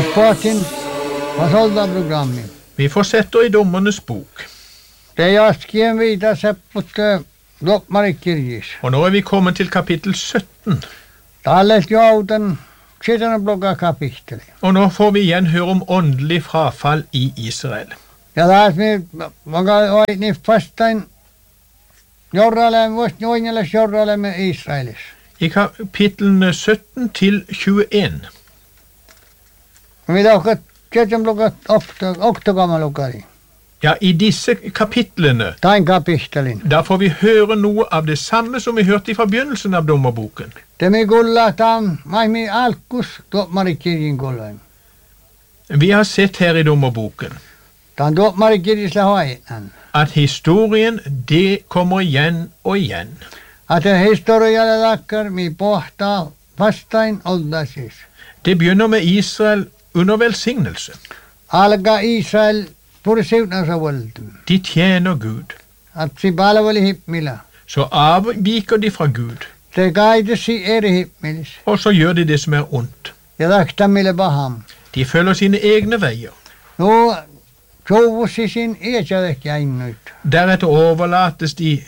Uspatin vasoldaprogrammi. Vi fortsetter i Dommernes bok. Det jaskien videre seppot lopmarikirjis. Og nå er vi kommet til kapittel 17. Tallet jouten sitten blogga kapitteli. Og nå får vi igjen høre om åndelig frafall i Israel. Ja taas me oi niin vastain Jorralem vast noinnelas Jorralem Israelis. I kapitlene 17 til 21. Mitä onko sitten blogga oktogamalukari. Ja, i disse kapitlene, Tain kapittelin. da får vi høre noe av det samme som vi hørte fra begynnelsen av dommerboken. Temi kulla tam maimi alkus lopmarikirjin kullaim. Vi har sett her i dommerboken Tan lopmarikirjisla hoinan. at historien, det kommer igjen og igjen. At historialle takkar mi pohtaa vastain oldasis. Det begynner med Israel under velsignelse. Alga Israel pursiutnansa voltum. De tjener Gud. At si palveli hippmila. Så avviker de fra Gud, Se kaitesi eri hippmilis. og så gjør de det som er ondt. Ja taktamille paham. De følger sine egne veier. No souvussi sin iätsädek jäinnyt. Deretter overlates de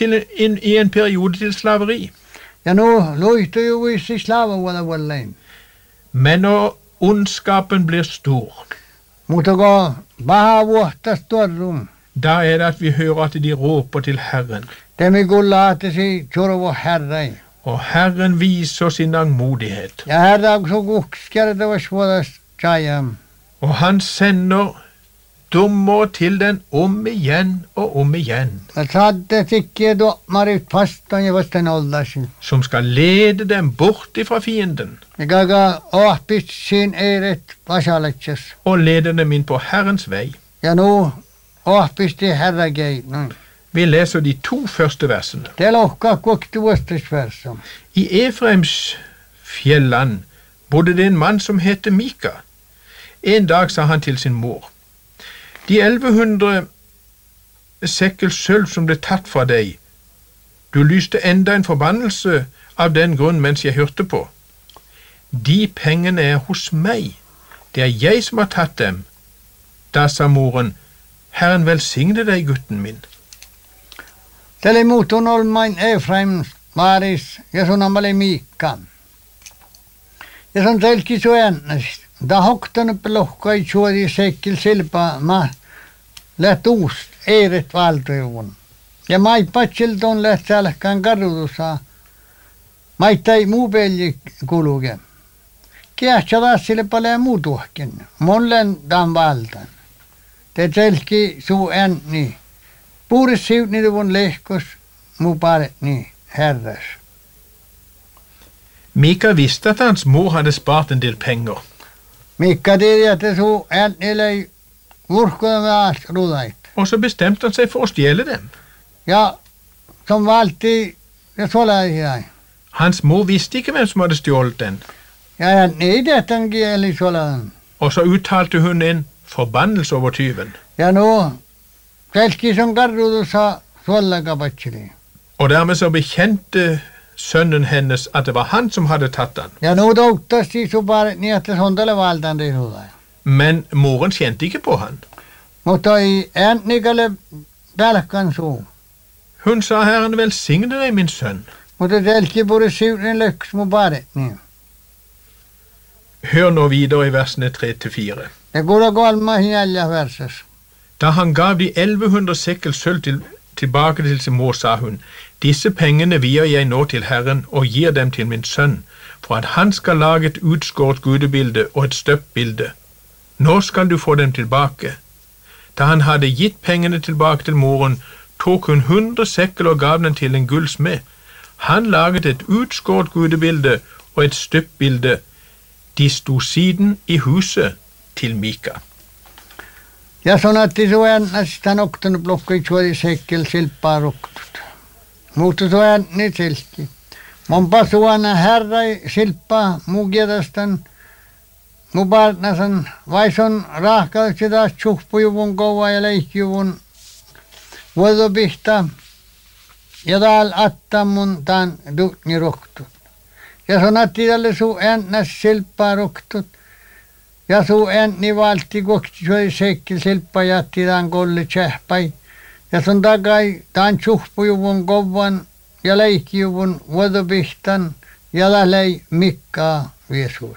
i en periode til slaveri. Ja no luihtu ju vissi slavavuoda vuollein. Men når ondskapen blir stor, Mutta ko paha vuohtas tuorrum. da er det at vi hører at de råper til Herren. Temi kulla ahtesi survo herrai. Og Herren viser sin langmodighet. Ja herra so kukskertavas vuodas chayam. Og han sender dommer til den om igjen og om igjen, Ja saatte tikkiä tuomarit vastaan ja vastaan oldasin. som skal lede dem bort ifra fienden, Ja kaka ohpist sin eiret vasaletsas. og lede dem inn på Herrens vei. Ja nu ohpisti herra geit. No. Vi leser de 2 første versene. Det lohkaa kuoktuostasversum. I Efraims fjelland bodde det en mann som het Mika. En dag sa han til sin mor: De 1100 sekkel sølv som ble tatt fra deg, du lyste enda en forbannelse av den grunn mens jeg hørte på. De pengene er hos meg, det er jeg som har tatt dem. Da sa moren: Herren velsigne deg, gutten min. Teli muutun olmain Efraim maaris ja sun amale Miikka. Ja sun telki suennast. Da hoktanut lohkai suodi sekkil silpa ma läht uus eiret valtoivun. Ja mai patsilton läht sälkään karrutussa. Maittai muu pelji kuluge. Kiähtsä taas sille paljon muu tuhkin. Mollen dan valtan. Te telki suenni. Puuris siutnituvun lehkos muu paret niin herras. Mika visste at hans mor hadde spart en del penger. Mikka tiedä, että suu äänelei urhkoja väärät rudait. Og så bestemte han seg for å stjele dem. Ja som valti ja solaisia. Hans mor visste ikke hvem som hadde stjålet den, Ja hän ei tehtävän kieli solan. og så uttalte hun en forbannelse over tyven. Ja no selki som karrutussa sollakapatsili. Og dermed så bekjente sønnen hennes at det var han som hadde tatt den. Ja no touttasti suparet niin, että sondale valtan tei rudai. Men moren kjente ikke på han. Mutta ei äännikalle pälkkan suu. Hun sa: Herren velsigne deg, min sønn. Mutta selki puris siutin löks mu paret niin. Hør nå videre i versene 3-4. Ja kuulla kolma hiälja versas. Da han gav de 1100 sekkel sølv tilbake til sin mor, sa hun: Disse pengene vier jeg nå til Herren og gir dem til min sønn, for at han skal lage et utskåret gudebilde og et støpt bilde. Nå skal du få dem tilbake. Da han hadde gitt pengene tilbake til moren, tok hun 100 sekkel og gav den til en gullsmed. Han laget et utskåret gudebilde og et støpt bilde. De sto siden i huset til Mika. Ja sanatti suennasta noktanut blokkai suodi sekkel silppaa ruktut. Mutta suenni selki. Monpa suona herrai silppaa mugiedastan. Mu partnasan vaison rahkaiksi taas tsuhpujuvun kova ja leikkijuvun vuodopihta. Ja täällä attamun tämän dukni ruktut. Ja sanatti tälle suennasta silppaa ruktut. Ja su änni valti kokti suori sekki silppa jätti tämän kolle tsehpäi. Ja sun takai tämän tsuhpujuvun kovan ja leikkijuvun vuodopihtan ja lählei Mikkaa Jeesus.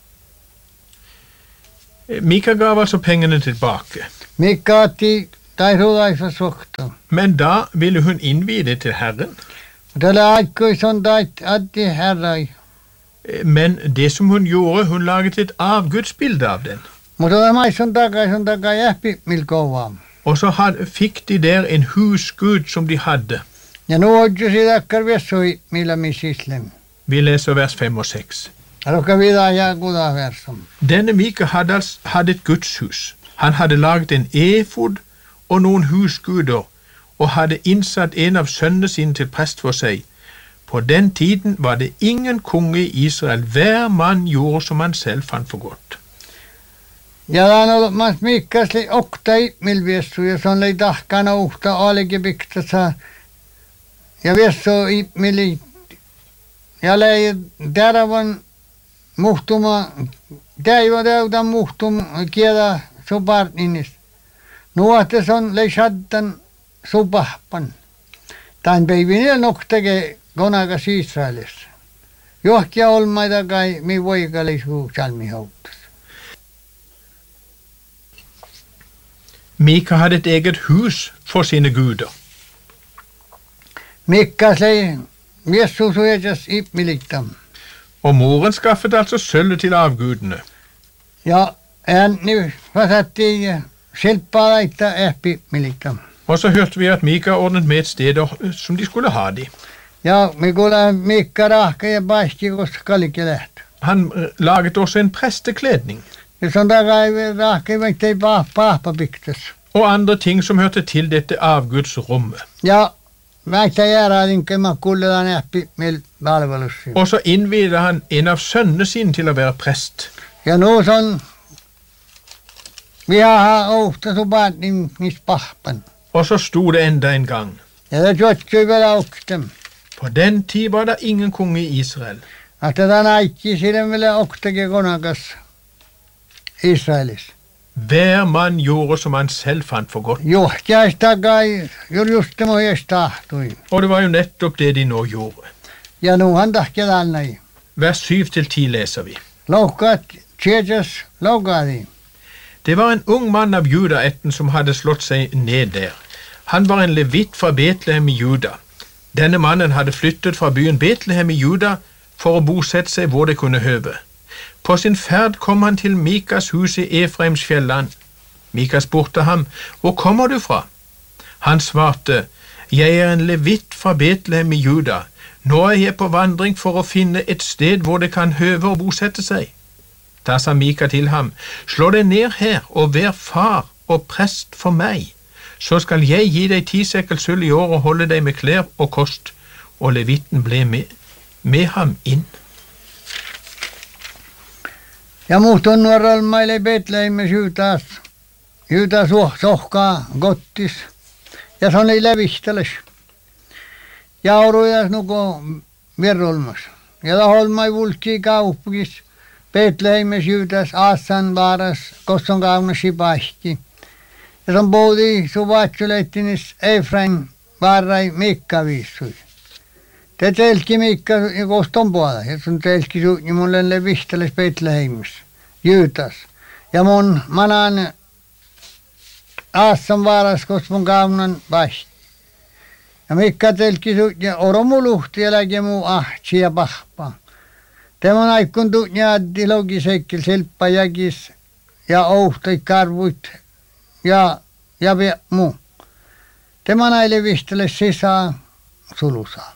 Mika gav altså pengene tilbake. Mikka otti tai sulaisa suhta. Men da ville hun innvie det til Herren. Tällä aikoi sun tait addi herrai. Men det som hun gjorde, hun laget et avgudsbilde av den. Mutta tämä sun takai jähpi mil kovaa. Og så fikk de der en husgud som de hadde. Ja nu odjusi takkar vessui millä misislem. Vi leser vers 5 og 6. Alokka vida ja kuda versum. Denne Mika hadde et gudshus. Han hadde laget en efod og noen husguder, og hadde innsatt en av sønnene sine til prest for seg. På den tiden var det ingen konge i Israel. Hver mann gjorde som han selv fant for godt. Ja tämä on ollut mas Mikkasli oktai mil viessu, ja se on lei tahkana uhta olikin piktasa. Ja viessu mili. Ja lei terävän muhtuma, täivä täytän muhtum kielä suparninis. Nuohtes on lei shaddan supahpan. Tämän päivinä noktake konakas Israelissa. Johkia olmaita kai mi voikalisuu salmihauttas. Mika hadde et eget hus for sine guder. Mikka lei viessu suejas ipmilitam. Og moren skaffet altså sølvet til avgudene. Ja änni vasatti silppaa laittaa ipmilitam. Og så hørte vi at Mika ordnet med et sted som de skulle ha de. Ja me kuulee Mikka rahka ja paisti koska kalike lähtö. Han laget også en prestekledning. Ja se on takai rahka ei pahpa piktas. Og andre ting som hørte til dette avgudsrommet. Ja väitä jäärälinke mä kuuletaan äppi mil palvelussa. Og så innviede han en av sønnene sine til å være prest. Ja nu on vi har ofta så bara nis pahpan. Og så stod det enda en gang. Ja det jotkui vielä oktem. På den tid var det ingen konge i Israel. Että tämän aikki sille vielä okteke konakas Israelis. Hver mann gjorde som han selv fant for godt. Johtiais takai just mojes tahtui. Og det var jo nettopp det de nå gjorde. Ja nu han tahke täälnäi. Vers 7-10 leser vi. Loukaat tjejas loukaadi. Det var en ung mann av judaætten som hadde slått seg ned der. Han var en levitt fra Betlehem i Juda. Denne mannen hadde flyttet fra byen Betlehem i Juda for å bosette seg hvor det kunne høve. På sin ferd kom han til Mikas hus i Efraims fjelland. Mika spurte ham, «Hvor kommer du fra?» Han svarte, «Jeg er en levitt fra Betlehem i Juda. Nå er jeg på vandring for å finne et sted hvor det kan høve å bosette seg.» Da sa Mika til ham, «Slå deg ned her og vær far og prest for meg. Så skal jeg gi deg 10 sekel sølv i år og holde deg med klær og kost.» Og levitten ble med ham inn. Ja muutun nuorolmaille Betlehemmis Juutas sohkaa gottis. Ja se oli levisteles. Ja orujas nuko virrolmas. Ja taholmai vulkki kauppukis Betlehemmis Juutas Aassan vaaras kosson kaunasi pahki. Ja son poudi suvaatsuleittinis Efraim vaarai Mikka viissui. Te telki Mikka koston puolella. Ja sun telki suutni mulle levisteles Betlehemmis Juutas. Ja mun manan Aassan vaaras koston kaunan pahki. Ja Mikka telki suutni oromuluhti ja läge muu ahtsi ja pahpa. Temon aikun tuutni addi logisekil silppa jäkis ja ouhtoi karvuit ja muu. Temon ei levisteles sisään sulusaa.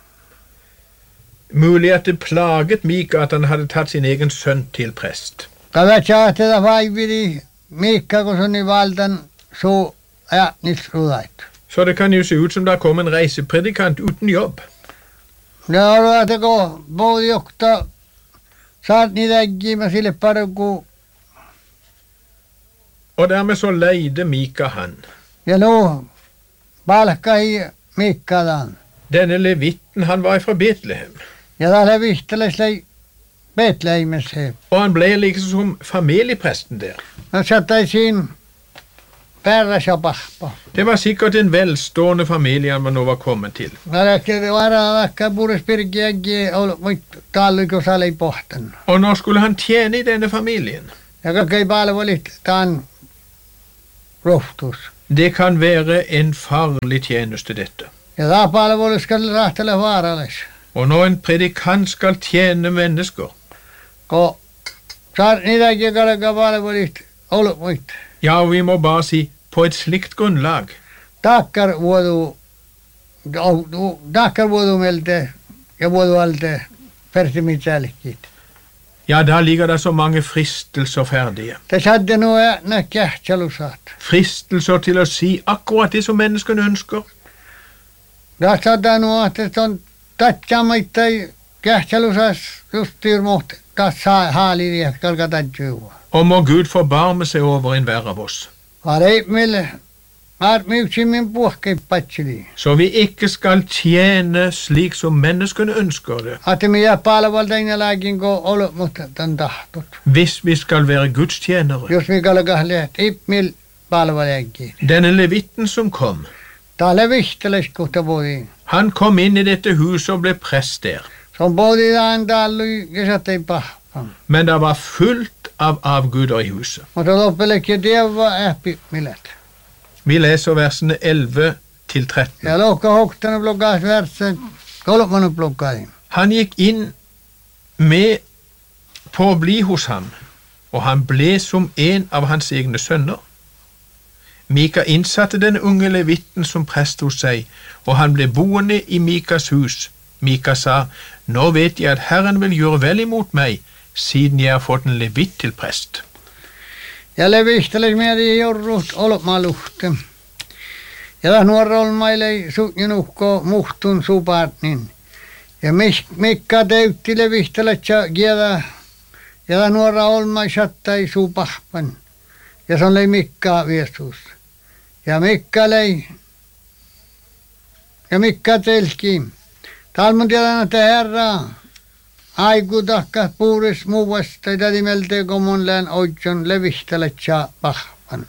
Mulig at det plaget Mika at han hadde tatt sin egen sønn til prest. Kavetsaa tätä vaividi Mikka, kun sun i valdan så niks udait. Så det kan jo se ut som der kom en reisepredikant uten jobb. Ja oruateko poudi jokta saat niitä äkkiimä sille paruku. Og dermed så leide Mika han. Ja nu palkkai Mikka tämän. Denne levitten han var fra Betlehem. Ja täällä vihteles lei Betleimes her. Og han ble liksom som familiepresten der. No sattaisin perässä pahpa. Det var sikkert en velstående familie han nå var kommet til. Vaikka puhdas pirkiäkin oli talliko salei pohtan. Og nå skulle han tjene i denne familien. Ja kaikki palvelit tämän rohtus. Det kan være en farlig tjeneste dette. Ja tämä palvelu skal rahtele vaarallis. Og når en predikant skal tjene mennesker, Ko saat niitäkin kalka palvelit ollut. ja, vi må bare si, på et slikt grunnlag, Takkar vuodu melte ja vuodu alte persimitsälkit. ja, da ligger det så mange fristelser ferdige. Tässä hadde nu nä kähtsälusat. Fristelser til å si akkurat det som menneskene ønsker. Tässä hadde nu että on tatsamittai kähtsälusas justiin muht tässä haaliin kalka tatjua. Og må Gud forbarme seg over enhver av oss, Arei meille myyksimmin puhkei patsili. så vi ikke skal tjene slik som menneskene ønsker det, Ate minä palveltaina lääkin ko olo mutta tän tahtot. hvis vi skal være Guds tjenere. Jos mi kalka läht ippmil palveleekin. Denne levitten som kom, Täällä vihteles kohta voi. han kom inn i dette huset og ble prest der. Se on pohditaan täällä ja sattei pahpan. Men det var fullt av avguder i huset. Mutta loppelekin tievä ähpi millet. Vi leser versene 11 til 13. Ja lohka hoktana blokkaas versen kolmannen blokkain. Han gikk inn med på å bli hos ham, og han ble som en av hans egne sønner. Mika innsatte den unge levitten som prest hos seg, og han ble boende i Mikas hus. Mika sa, nå vet jeg at Herren vil gjøre vel imot meg, siden jeg har fått en levitt til prest. Ja levihteles mieti jorrut olmaluhte. Ja tässä nuora olmailei suutnunukko muhtun supaatnin. Ja Mikka teytti levihtelet ja kiedä. Ja tässä nuora olmai sattai supahpan. Ja se on lei Mikka viesus. Ja Mikka telki. Talmun tiedän, että herra aiku takka puuris muuvasta ja tädimelte komon lään oitson levihtelet ja pahpan.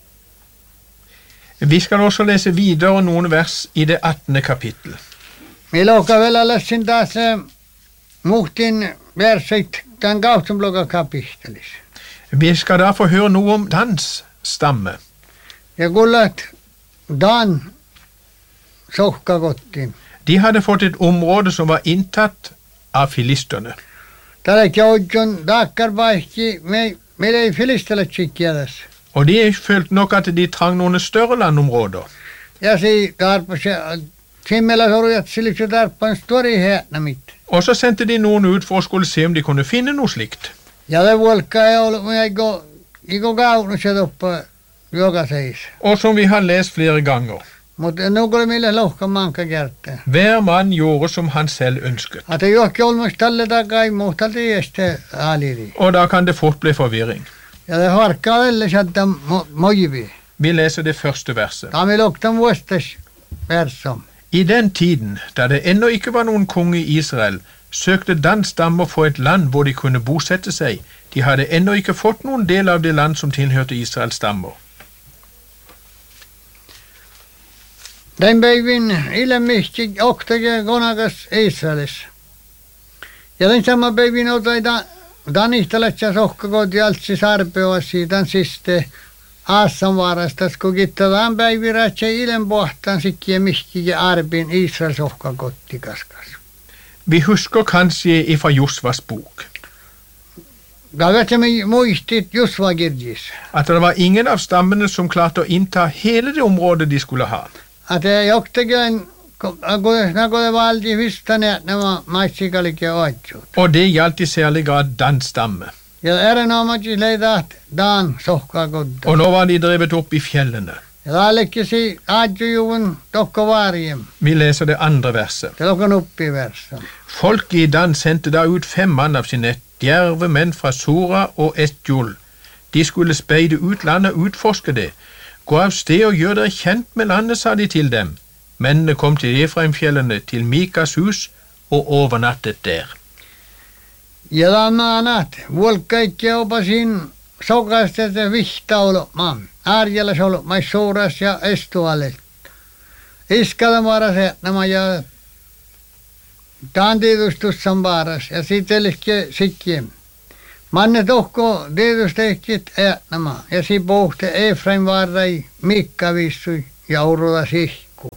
Vi skal også lese videre noen vers i det 18. kapittel. Milloin vielä lässin taas muhtin versit tämän kautsen bloga kapittelis. Vi skal da få høre noe om Dans stamme. Ja kullat Dan sohka kotiin. De hadde fått et område som var inntatt av filisterne. Tällä joutson takkar paikki meillä ei filistelet sikkiätäs. Og de følte nok at de trang noen større landområder. Ja si tarpas simmellä sorujat siliksi tarpan stori häänämit. Og så sendte de noen ut for å skulle se om de kunne finne noe slikt. Ja det volka ei ollut, men eikö kaunus ja toppa joka seis. Og som vi har lest flere ganger, Mutta nukulle mille lohka manka kertaa. hver mann gjorde som han selv ønsket. Ate johonkin olmas tälle takai muhtalti este aliri. Og da kan det fort bli forvirring. Ja det harkkaa välillä sieltä mojivi. Vi leser det første verset. Tämä loktan vuostas versom. I den tiden, da det ennå ikke var noen konge i Israel, søkte Dans stammer for et land hvor de kunne bosette seg. De hadde ennå ikke fått noen del av det land som tilhørte Israels stammer. Den päivin ilmihti oktage konakas Israelis. Ja den sama päivin otai Danihtalet ja sohkakoti altsi sarpeoasi tämän siste Aassan varastas, kun kittataan päivirätsä ilm pohtaan sikkiä mihkiä arbin Israel sohkakotti kaskas. Vi husker kanskje ifra Josvas bok Kavatsemme muistit Josva-kirjis. at det var ingen av stammene som klarte å innta hele det området de skulle ha. Att joktakin, kun det valti fyrstane nämä maitsikalik ja oitsut. Og det gjaldt i særlig grad Dans stamme. Ja erinomaisesti leidat Dan sohkakotta. Og nå var de drevet opp i fjellene. Ja täällekisi aadjujuvun tokko varjem. Vi leser det andre verset. Det lokan uppi versa. Folket i Dan sendte da ut 5 mann av sine djerve menn fra Sora og Estjol. De skulle speide ut landet og utforske det. Gå av sted og gjør dere kjent med landet, sa de til dem. Mennene kom til Efraimfjellene, til Mikas hus, og overnattet der. Ja lamanat, vuolkaikke opasin sokastete vihtauloma. Arjalla solma suuras ja estualle. Iskala se nämä ja taantiedustussan varas ja sitelleskin sikkiem. Manne tohko tietystikin nämä ja si pohte Efraim varrai Mikka vissui ja Aurora sihku.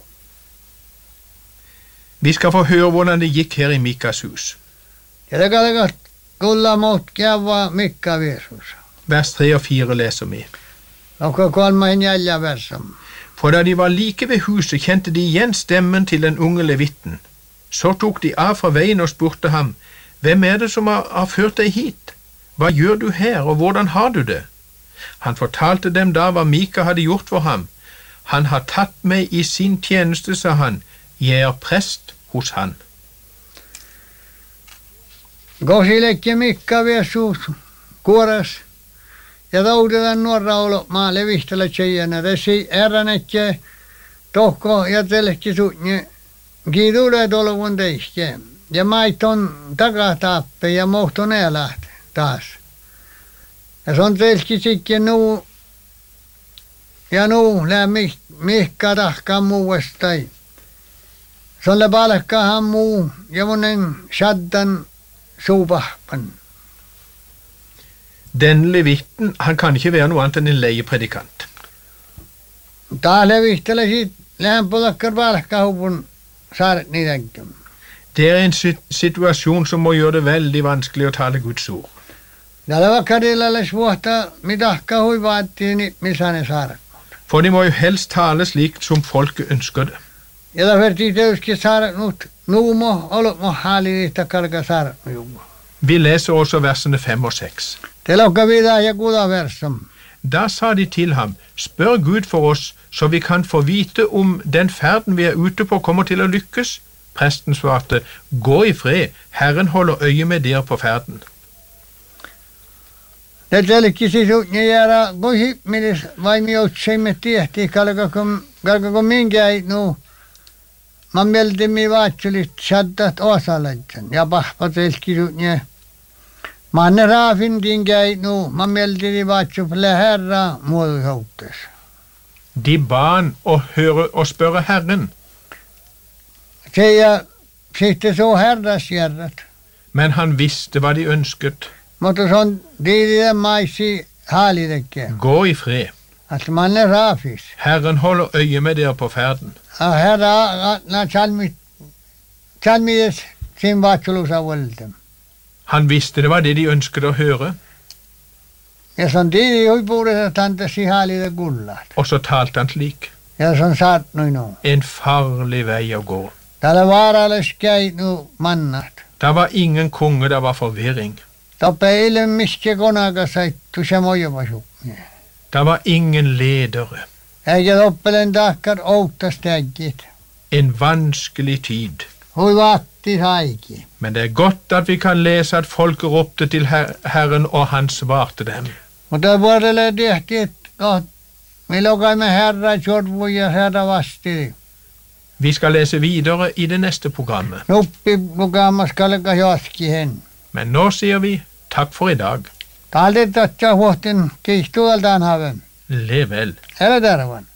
Vi skal få høre hvordan det gikk her i Mikas hus. Ja det kallekat kulla mot kävaa Mikka vissus. Vers 3 og 4 leser vi. Onko 3 versam. For da de var like ved huset, kjente de igjen stemmen til den unge levitten. Så tok de av fra veien og spurte ham, hvem er det som har ført deg hit? Hva gjør du her, og hvordan har du det? Han fortalte dem da hva Mika hadde gjort for ham. Han har tatt meg i sin tjeneste, sa han. Jeg er prest hos han. Kosillekin Mikka vissus kuoras. Ja toudetaan nuorra olo maalle vihtellä tjeijänä. Resi ääränekke tohko ja telekki suunni. Kiitule tolvun teiske. Ja maiton takatappe ja mohton eläht taas. Ja se on telkki sikki nuu. Ja nuu lää mihka tahkaa muuestai. Se on palkkahan muu ja monen shaddan suupahpan. Den levitten, han kan ikke være noe annet enn en leiepredikant. Taas levihtele siit lämpölakkar palkkahupun saaret niitäkin. Det er en situasjon som må gjøre det veldig vanskelig å tale Guds ord. Tällä vaikka tillalles vuotta mitahka huivaattiin, niin missä ne saaret. For de må jo helst tale slik som folket ønsker det. Ja da vertii teuskin saaret nyt nuumo olmo haaliliita kalka saaret nuumo. Vi leser også versene 5 og 6. Telokka vidaa ja kuda versam. Da sa de til ham, spør Gud for oss, så vi kan få vite om den ferden vi er ute på kommer til å lykkes. Presten svarte, gå i fred, Herren holder øye med dere på ferden. Det telkki sisuutni jäädä kuhipmilis vaimi outseimme tiehti kalkako minkäi nuu. Mä mieltimi vaatsulit saddat osalaitsen ja pahpa telkki suutni. Manne raafin tinkäi nuu. Mä mieltimi vaatsupille herra muodusoutes. De ba han å høre og spørre Herren, Se ja sitten se on herrasjärrat. men han visste hva de ønsket. Mutta se on tiididen maisi haalidekke. Gå i fred, Att manne raafis. Herren holder øye med dere på ferden. Herra salmides sin vaatsulusa vuoltem. Han visste det var det de ønsket å høre, Ja se on tiidi huipuudessa tantasi haalide kullat. og så talte han slik. Ja se on saatnui nuu. En farlig vei å gå. Täällä vaaralles käy nuu mannat. Det var ingen konge, det var forvirring. Toppe eilen miske konakasait tuossa mojopasuk. Det var ingen ledere. Eikä toppelen takkar outtas täggit. En vanskelig tid. Hui vaatti saiki. Men det er godt at vi kan lese at folket ropte til Herren, og han svarte dem. Mutta vuodelle tehti, että me lokaimme herra jorvu ja herra vastiri. Vi skal lese videre i det neste programmet. Nuppi lukaamassa kalka joski hen. Men nå sier vi takk for i dag. Taldet tatsa huohtin kiihtuvaltaan haven. Lev vel. Älä tarvan.